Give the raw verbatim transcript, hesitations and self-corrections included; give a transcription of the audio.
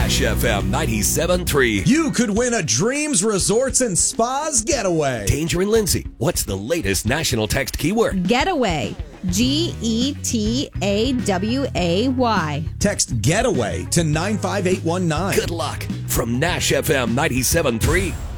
Nash F M ninety-seven point three. You could win a Dreams Resorts and Spas getaway. Danger and Lindsay, what's the latest national text keyword? Getaway. G E T A W A Y. Text getaway to nine five eight one nine. Good luck from Nash F M ninety-seven point three.